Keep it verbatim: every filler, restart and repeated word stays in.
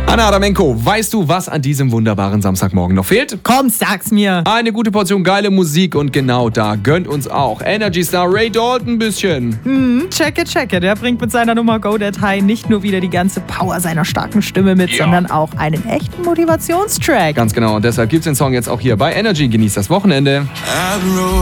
Anna Adamenko, weißt du, was an diesem wunderbaren Samstagmorgen noch fehlt? Komm, sag's mir. Eine gute Portion geile Musik und genau da gönnt uns auch Energy Star Ray Dalton ein bisschen. Hm, checke, checke. Der bringt mit seiner Nummer Go That High nicht nur wieder die ganze Power seiner starken Stimme mit, Ja. sondern auch einen echten Motivationstrack. Ganz genau, und deshalb gibt's den Song jetzt auch hier bei Energy. Genießt das Wochenende.